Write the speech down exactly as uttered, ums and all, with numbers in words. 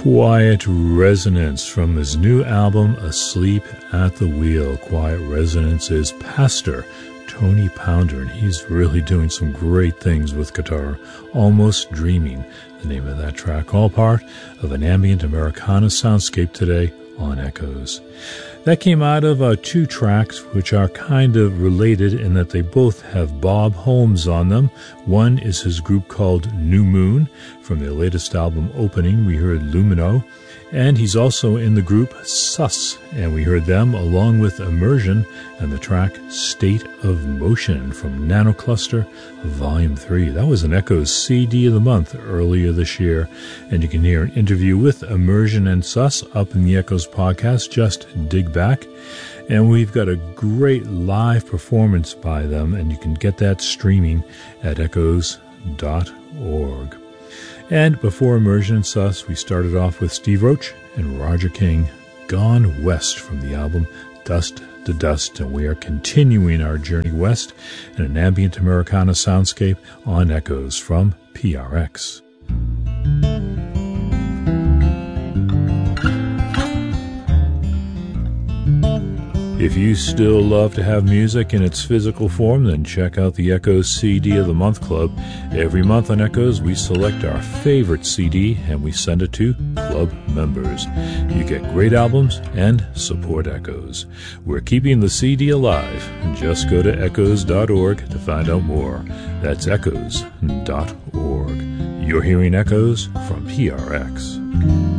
Quiet Resonance from his new album, Asleep at the Wheel. Quiet Resonance is Pastor Tony Pounder, and he's really doing some great things with guitar. Almost Dreaming, the name of that track, all part of an ambient Americana soundscape today on Echoes. That came out of uh, two tracks which are kind of related in that they both have Bob Holmes on them. One is his group called New Moon. From their latest album Opening, we heard Lumino. And he's also in the group Sus, and we heard them along with Immersion and the track State of Motion from Nanocluster Volume three. That was an Echoes C D of the month earlier this year, and you can hear an interview with Immersion and Sus up in the Echoes podcast. Just dig back. And we've got a great live performance by them, and you can get that streaming at echoes dot org. And before Immersion and Sus, we started off with Steve Roach and Roger King, Gone West from the album Dust to Dust. And we are continuing our journey west in an ambient Americana soundscape on Echoes from P R X. If you still love to have music in its physical form, then check out the Echoes C D of the Month Club. Every month on Echoes, we select our favorite C D and we send it to club members. You get great albums and support Echoes. We're keeping the C D alive. Just go to echoes dot org to find out more. That's echoes dot org. You're hearing Echoes from P R X.